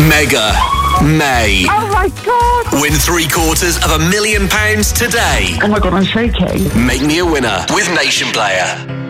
Mega May. Oh my God! Win £750,000 today. Oh my God, I'm shaking. Make me a winner with Nation Player.